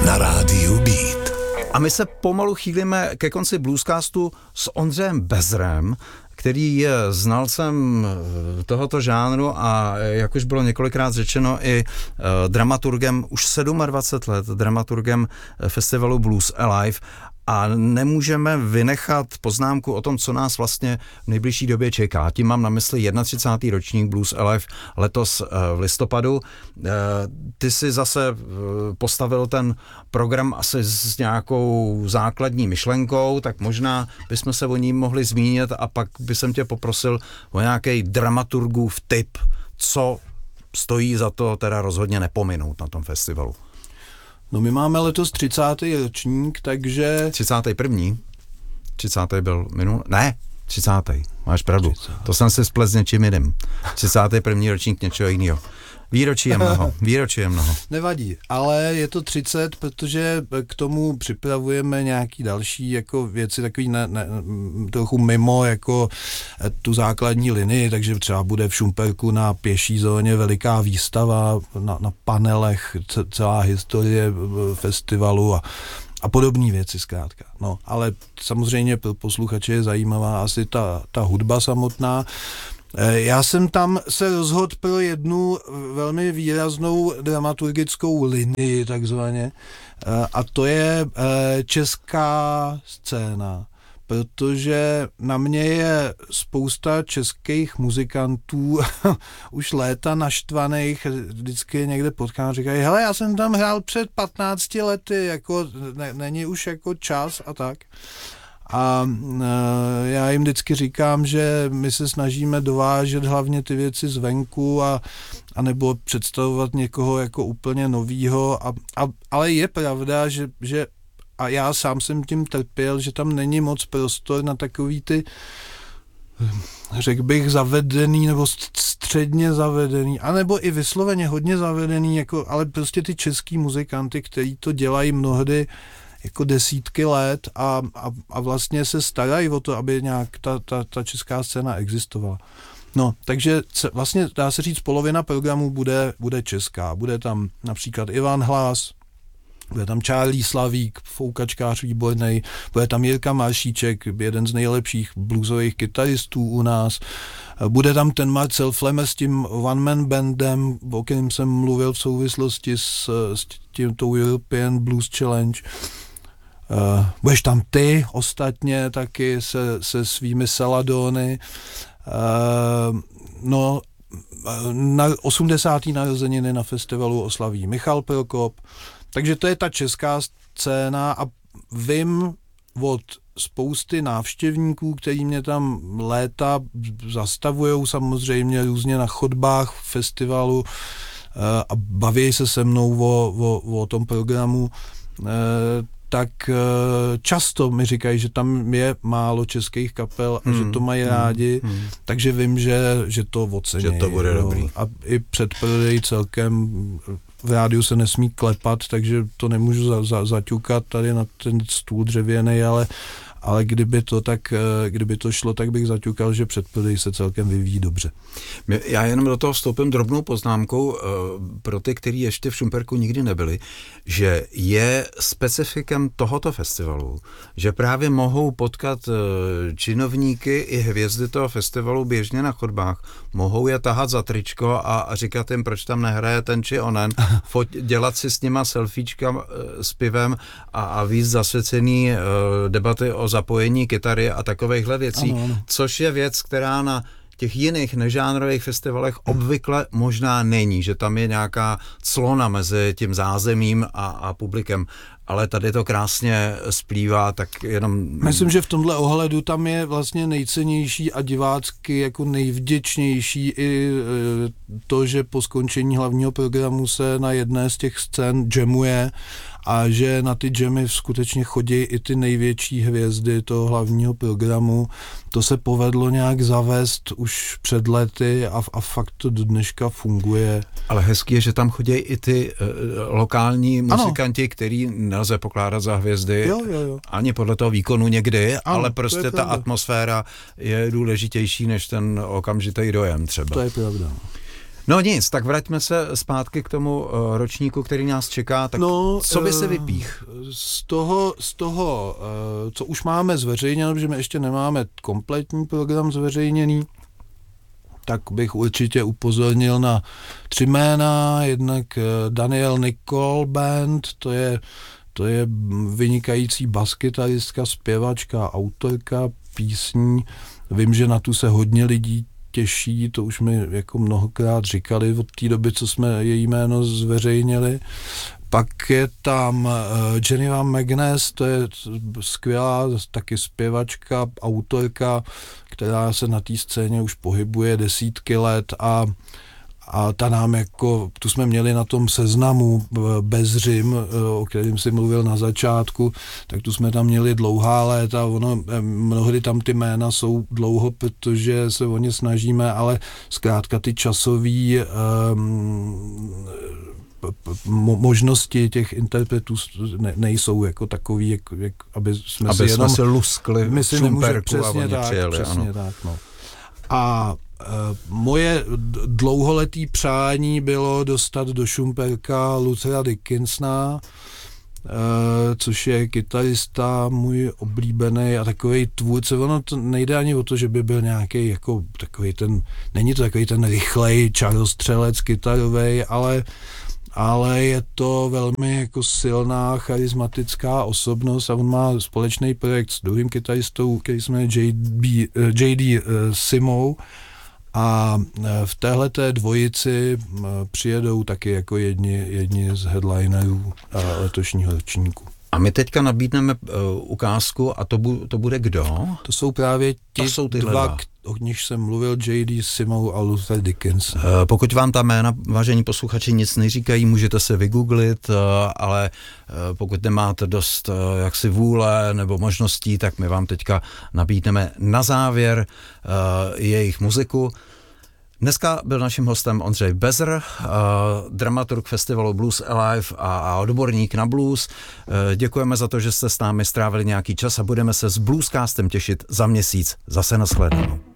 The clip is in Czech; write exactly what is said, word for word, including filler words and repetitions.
na rádiu Beat. A my se pomalu chýlíme ke konci Bluescastu s Ondřejem Bezrem, který je znalcem tohoto žánru a jak už bylo několikrát řečeno i dramaturgem už dvacet sedm let, dramaturgem festivalu Blues Alive. A nemůžeme vynechat poznámku o tom, co nás vlastně v nejbližší době čeká. Tím mám na mysli třicátý první ročník Blues Alive letos v listopadu. Ty si zase postavil ten program asi s nějakou základní myšlenkou, tak možná bychom se o ní mohli zmínit a pak by jsem tě poprosil o nějaký dramaturgův tip, co stojí za to teda rozhodně nepominout na tom festivalu. No my máme letos třicátý ročník, takže... třicátý první třicátý byl minul... Ne, třicátý Máš pravdu. třicátý To jsem si splet s něčím jiným. třicátý první ročník něčeho jiného. Výročí je mnoho. Výročí je mnoho. Nevadí, ale je to třicet, protože k tomu připravujeme nějaký další jako věci, takový ne, ne, trochu mimo jako tu základní linii, takže třeba bude v Šumperku na pěší zóně veliká výstava, na, na panelech celá historie festivalu a a podobné věci zkrátka. No, ale samozřejmě pro posluchače je zajímavá asi ta, ta hudba samotná. Já jsem tam se rozhodl pro jednu velmi výraznou dramaturgickou linii takzvaně a to je česká scéna, protože na mě je spousta českých muzikantů už léta naštvaných, vždycky někde potkám a říkají, hele, já jsem tam hrál před patnácti lety, jako ne, není už jako čas a tak. A e, já jim vždycky říkám, že my se snažíme dovážet hlavně ty věci zvenku a, a nebo představovat někoho jako úplně novýho, a, a, ale je pravda, že, že a já sám jsem tím trpěl, že tam není moc prostor na takový ty, řekl bych, zavedený nebo středně zavedený, anebo i vysloveně hodně zavedený, jako, ale prostě ty český muzikanty, kteří to dělají mnohdy jako desítky let a, a, a vlastně se starají o to, aby nějak ta, ta, ta česká scéna existovala. No, takže vlastně dá se říct, polovina programu bude, bude česká. Bude tam například Ivan Hlas, bude tam Charlie Slavík, foukačkář výborný, bude tam Jirka Maršíček, jeden z nejlepších bluesových kytaristů u nás, bude tam ten Marcel Flemer s tím one-man bandem, o kterém jsem mluvil v souvislosti s, s tím tou European Blues Challenge. Uh, budeš tam ty ostatně taky se, se svými Saladony. Uh, no, na osmdesátý narozeniny na festivalu oslaví Michal Prokop. Takže to je ta česká scéna a vím od spousty návštěvníků, který mě tam léta zastavujou samozřejmě různě na chodbách festivalu uh, a baví se se mnou o, o, o tom programu, uh, tak často mi říkají, že tam je málo českých kapel a hmm, že to mají hmm, rádi, hmm. takže vím, že, že to ocení. Že to bude jo. dobrý. A i předprodej celkem v rádiu se nesmí klepat, takže to nemůžu za, za, zaťukat tady na ten stůl dřevěný, ale ale kdyby to tak, kdyby to šlo, tak bych zaťukal, že předprodej se celkem vyvíjí dobře. Já jenom do toho vstoupím drobnou poznámkou pro ty, kteří ještě v Šumperku nikdy nebyli, že je specifikem tohoto festivalu, že právě mohou potkat činovníky i hvězdy toho festivalu běžně na chodbách, mohou je tahat za tričko a, a říkat jim, proč tam nehraje ten či onen, foť, dělat si s nima selfiečka s pivem a, a víc zasvěcený debaty o zapojení kytary a takovejhle věcí, ano, ano. Což je věc, která na těch jiných nežánrových festivalech obvykle možná není, že tam je nějaká clona mezi tím zázemím a, a publikem, ale tady to krásně splývá, tak jenom... Myslím, že v tomhle ohledu tam je vlastně nejcennější a divácky jako nejvděčnější i to, že po skončení hlavního programu se na jedné z těch scén jamuje a že na ty jammy skutečně chodí i ty největší hvězdy toho hlavního programu. To se povedlo nějak zavést už před lety a, a fakt to do dneška funguje. Ale hezký je, že tam chodí i ty uh, lokální muzikanti, ano. Který nelze pokládat za hvězdy, jo, jo, jo. Ani podle toho výkonu někdy, ano, ale prostě ta pravda. Atmosféra je důležitější než ten okamžitý dojem třeba. To je pravda. No nic, tak vraťme se zpátky k tomu uh, ročníku, který nás čeká. Tak no, co by se vypích? Z toho, z toho uh, co už máme zveřejněno, protože my ještě nemáme kompletní program zveřejněný, tak bych určitě upozornil na tři jména, jednak Daniel Nicole Band, to je, to je vynikající baskytaristka, zpěvačka, autorka písní. Vím, že na tu se hodně lidí těší, to už mi jako mnohokrát říkali od té doby, co jsme její jméno zveřejnili. Pak je tam Jennifer McGuinness, to je skvělá taky zpěvačka, autorka, která se na té scéně už pohybuje desítky let a, a ta nám jako, tu jsme měli na tom seznamu Bezřim, o kterém si mluvil na začátku, tak tu jsme tam měli dlouhá léta, ono, mnohdy tam ty jména jsou dlouho, protože se o ně snažíme, ale zkrátka ty časový um, možnosti těch interpretů ne, nejsou jako takový, jak, jak, aby jsme aby si jenom... Aby jsme si luskli my si nemůže, přesně a tak, přijeli, přesně ano. tak, no. A e, moje dlouholetý přání bylo dostat do Šumperka Luthera Dickinsona, e, což je kytarista můj oblíbený a takovej tvůrce. Ono to nejde ani o to, že by byl nějaký jako takový ten, není to takový ten rychlej čarostřelec kytarovej, ale ale je to velmi jako silná, charismatická osobnost a on má společný projekt s druhým kytaristou, který se jmenuje J D Simou a v téhleté dvojici přijedou taky jako jedni, jedni z headlinerů letošního ročníku. A my teďka nabídneme uh, ukázku a to, bu, to bude kdo? To jsou právě ti jsou dva, dva, o nichž jsem mluvil, J D Simou a Luther Dickinson. Uh, pokud vám ta jména, vážení posluchači, nic neříkají, můžete se vygooglit, uh, ale uh, pokud nemáte dost uh, jaksi vůle nebo možností, tak my vám teďka nabídneme na závěr uh, jejich muziku. Dneska byl naším hostem Ondřej Bezr, uh, dramaturg festivalu Blues Alive a, a odborník na blues. Uh, děkujeme za to, že jste s námi strávili nějaký čas a budeme se s Bluescastem těšit za měsíc. Zase nashledanou.